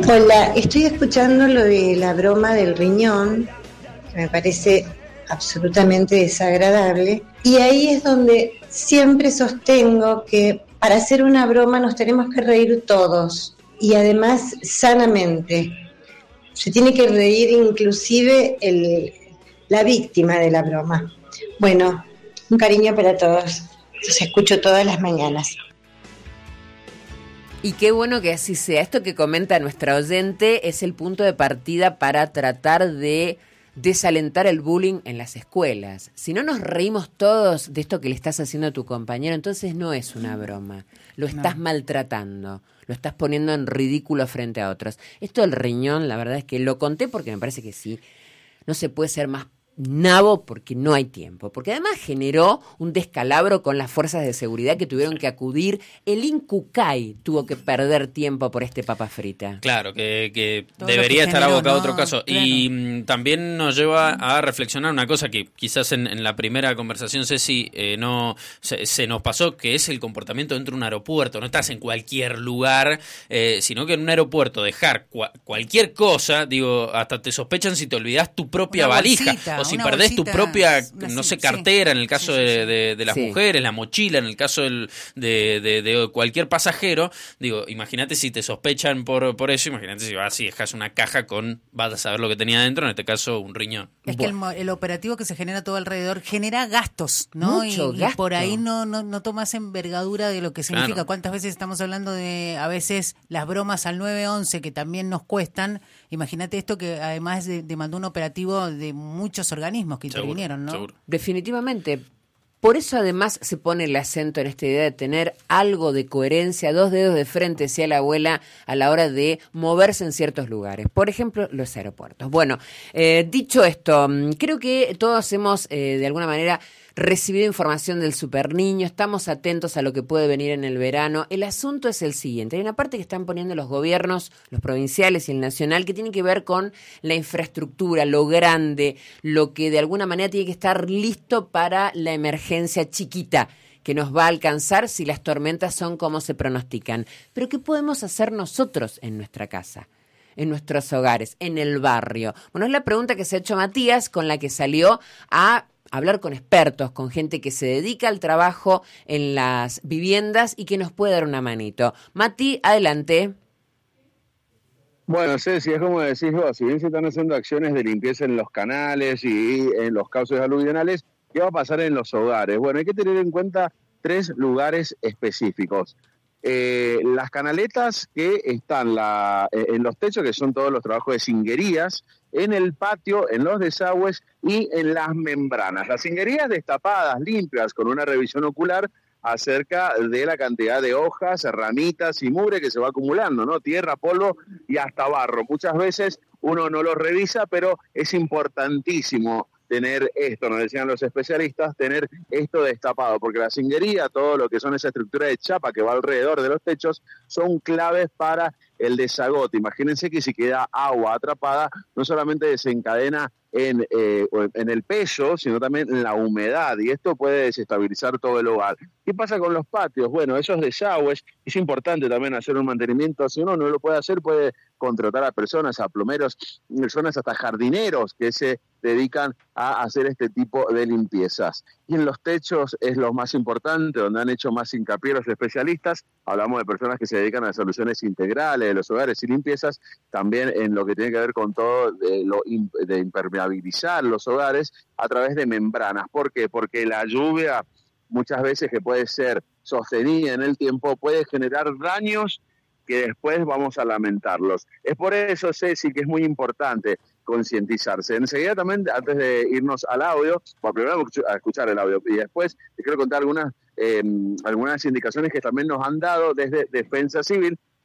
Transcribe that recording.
Hola, estoy escuchando lo de la broma del riñón, que me parece absolutamente desagradable, y ahí es donde siempre sostengo que para hacer una broma nos tenemos que reír todos, y además sanamente. Se tiene que reír inclusive la víctima de la broma. Bueno, un cariño para todos. Los escucho todas las mañanas. Y qué bueno que así sea. Esto que comenta nuestra oyente es el punto de partida para tratar de desalentar el bullying en las escuelas. Si no nos reímos todos de esto que le estás haciendo a tu compañero, entonces no es una broma. Lo estás maltratando. Lo estás poniendo en ridículo frente a otros. Esto del riñón, la verdad es que lo conté porque me parece que sí. No se puede ser más nabo porque no hay tiempo, porque además generó un descalabro con las fuerzas de seguridad que tuvieron que acudir. El Incucay tuvo que perder tiempo por este papa frita. Claro, que debería estar abocado a otro caso. Claro. Y también nos lleva a reflexionar una cosa que quizás en la primera conversación, Ceci, no se nos pasó, que es el comportamiento dentro de un aeropuerto. No estás en cualquier lugar, sino que en un aeropuerto dejar cualquier cosa, digo, hasta te sospechan si te olvidás tu propia valija. O si perdés tu propia, no sé, cartera, en el caso de las mujeres, la mochila, en el caso de cualquier pasajero. Digo, imagínate si te sospechan por eso, imagínate si vas y dejas una caja vas a saber lo que tenía dentro, en este caso un riñón. Es que el operativo que se genera todo alrededor genera gastos, ¿no? Mucho gasto. Y por ahí no tomas envergadura de lo que significa. Claro. ¿Cuántas veces estamos hablando de, a veces, las bromas al 911 que también nos cuestan? Imagínate esto que además demandó un operativo de muchos organismos que intervinieron, ¿no? Seguro. Definitivamente. Por eso además se pone el acento en esta idea de tener algo de coherencia, 2 dedos de frente hacia la abuela a la hora de moverse en ciertos lugares. Por ejemplo, los aeropuertos. Bueno, dicho esto, creo que todos hemos de alguna manera recibido información del Superniño, estamos atentos a lo que puede venir en el verano. El asunto es el siguiente: hay una parte que están poniendo los gobiernos, los provinciales y el nacional, que tiene que ver con la infraestructura, lo grande, lo que de alguna manera tiene que estar listo para la emergencia chiquita que nos va a alcanzar si las tormentas son como se pronostican. Pero ¿qué podemos hacer nosotros en nuestra casa, en nuestros hogares, en el barrio? Bueno, es la pregunta que se ha hecho Matías, con la que salió a hablar con expertos, con gente que se dedica al trabajo en las viviendas y que nos puede dar una manito. Mati, adelante. Bueno, Ceci, es como decís vos, si bien se están haciendo acciones de limpieza en los canales y en los cauces aluvionales, ¿qué va a pasar en los hogares? Bueno, hay que tener en cuenta 3 lugares específicos. Las canaletas que están en los techos, que son todos los trabajos de cinguerías, en el patio, en los desagües y en las membranas. Las cinguerías destapadas, limpias, con una revisión ocular acerca de la cantidad de hojas, ramitas y mugre que se va acumulando, ¿no? Tierra, polvo y hasta barro. Muchas veces uno no lo revisa, pero es importantísimo tener esto, nos decían los especialistas, tener esto destapado, porque la cinguería, todo lo que son esa estructura de chapa que va alrededor de los techos, son claves para el desagote. Imagínense que si queda agua atrapada, no solamente desencadena en el peso, sino también en la humedad, y esto puede desestabilizar todo el hogar. ¿Qué pasa con los patios? Bueno, esos desagües, es importante también hacer un mantenimiento. Si uno no lo puede hacer, puede contratar a personas, a plomeros, personas hasta jardineros que se dedican a hacer este tipo de limpiezas. Y en los techos es lo más importante, donde han hecho más hincapié los especialistas. Hablamos de personas que se dedican a soluciones integrales de los hogares y limpiezas, también en lo que tiene que ver con todo de impermeabilizar los hogares a través de membranas. ¿Por qué? Porque la lluvia, muchas veces, que puede ser sostenida en el tiempo, puede generar daños que después vamos a lamentarlos. Es por eso, Ceci, que es muy importante concientizarse. Enseguida también, antes de irnos al audio, bueno, primero vamos a escuchar el audio y después te quiero contar algunas indicaciones que también nos han dado desde Defensa Civil